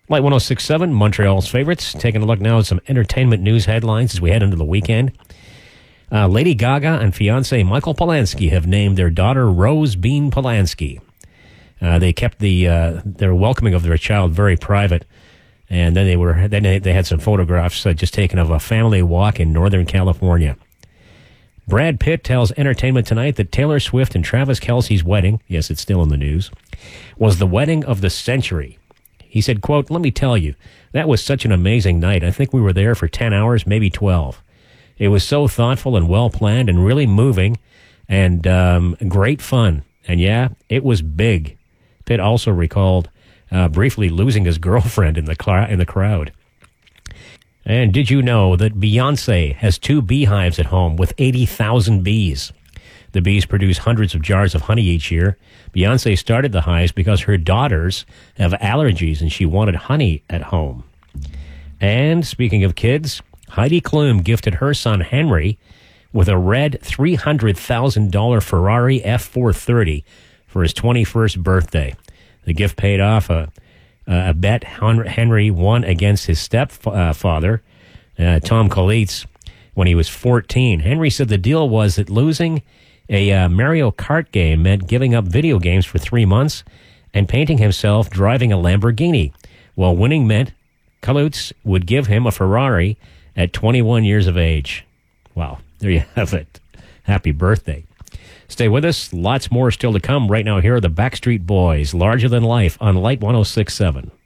Light 106.7, Montreal's favorites. Taking a look now at some entertainment news headlines as we head into the weekend. Lady Gaga and fiancé Michael Polanski have named their daughter Rose Bean Polanski. They kept their welcoming of their child very private, and then they had some photographs just taken of a family walk in Northern California. Brad Pitt tells Entertainment Tonight that Taylor Swift and Travis Kelce's wedding, yes, it's still in the news, was the wedding of the century. He said, quote, "Let me tell you, that was such an amazing night. I think we were there for 10 hours, maybe 12. It was so thoughtful and well-planned and really moving and great fun. And yeah, it was big." Pitt also recalled briefly losing his girlfriend in the crowd. And did you know that Beyonce has 2 beehives at home with 80,000 bees? The bees produce hundreds of jars of honey each year. Beyonce started the hives because her daughters have allergies and she wanted honey at home. And speaking of kids, Heidi Klum gifted her son Henry with a red $300,000 Ferrari F430 for his 21st birthday. The gift paid off a bet Henry won against his stepfather, Tom Coletes, when he was 14. Henry said the deal was that losing a Mario Kart game meant giving up video games for 3 months and painting himself driving a Lamborghini, while winning meant Coletes would give him a Ferrari at 21 years of age. Wow, there you have it. Happy birthday. Stay with us. Lots more still to come. Right now, here are the Backstreet Boys, Larger Than Life on Light 106.7.